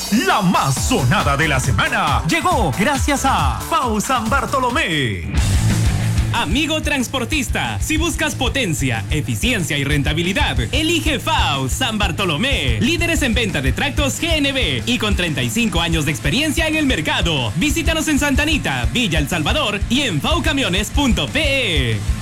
La más sonada de la semana llegó gracias a FAO San Bartolomé. Amigo transportista, si buscas potencia, eficiencia y rentabilidad, elige FAO San Bartolomé. Líderes en venta de tractos GNB y con 35 años de experiencia en el mercado. Visítanos en Santa Anita, Villa El Salvador y en faocamiones.pe.